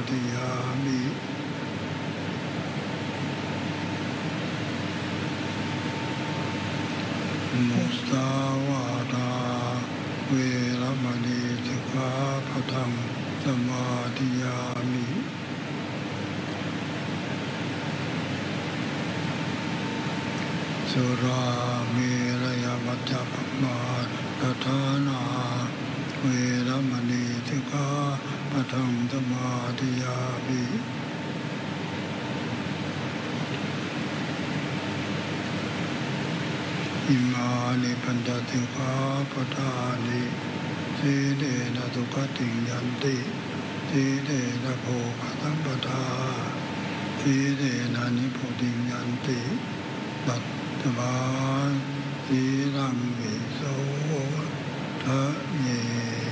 ธิยามิมุสาวาทาเวรมณีสิกขาปะทังสมาธิยามิสุราเมรยมัจจปมาทฐานาเวรมณีสิกขาปะทังสมาธิยามิอิมานิปัญจสิกขาปทานิสีเลนะสุขติยันติสีเลนะโภคสัมปทาสีเลนะนิพุติยันติตัตถมาสีรังวิโสทะเย